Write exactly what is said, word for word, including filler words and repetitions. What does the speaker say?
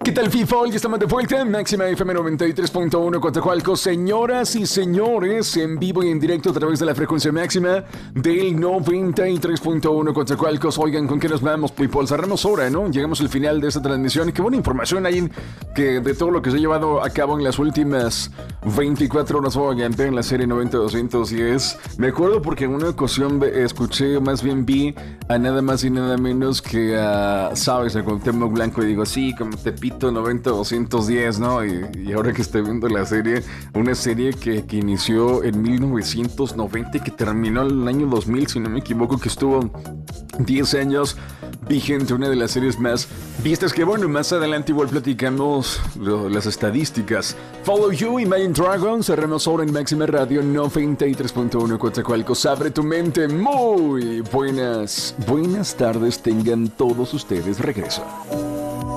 ¿Qué tal, FIFA? Ya estamos de vuelta en Máxima F M noventa y tres punto uno Coatzacoalcos. Señoras y señores, en vivo y en directo a través de la frecuencia máxima del noventa y tres punto uno Coatzacoalcos. Oigan, ¿con qué nos vamos, people? Cerramos hora, ¿no? Llegamos al final de esta transmisión. Y qué buena información hay en, que de todo lo que se ha llevado a cabo en las últimas veinticuatro horas. Oigan, en la serie noventa doscientos diez. Me acuerdo porque en una ocasión escuché, más bien vi a nada más y nada menos que a, ¿sabes? A Cuauhtémoc Blanco y digo, sí, como te pito noventa doscientos diez, ¿no? Y, y ahora que estoy viendo la serie, una serie que, que inició en mil novecientos noventa y que terminó en el año dos mil, si no me equivoco, que estuvo diez años vigente, una de las series más vistas, que bueno, más adelante igual platicamos lo, las estadísticas. Follow You, Imagine Dragons, cerramos ahora en Máxima Radio noventa y tres punto uno Coatzacoalcos. Abre tu mente. Muy buenas, buenas tardes tengan todos ustedes. Regreso.